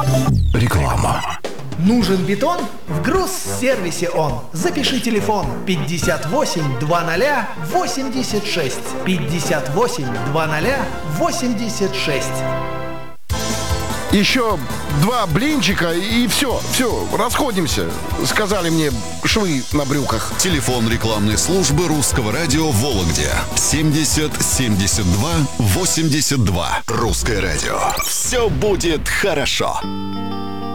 Реклама. Нужен бетон? В Грузсервисе он. Запиши телефон 58 00 86. 58 00 86. Еще 2 блинчика и все, расходимся, сказали мне швы на брюках. Телефон рекламной службы Русского радио в Вологде 70 72 82. Русское радио. Все будет хорошо.